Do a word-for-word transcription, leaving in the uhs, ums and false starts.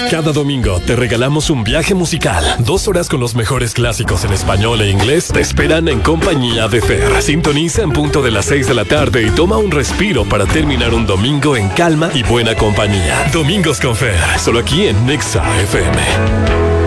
Cada domingo te regalamos un viaje musical. Dos horas con los mejores clásicos en español e inglés te esperan en compañía de Fer. Sintoniza en punto de las seis de la tarde y toma un respiro para terminar un domingo en calma y buena compañía. Domingos con Fer, solo aquí en Nexa F M.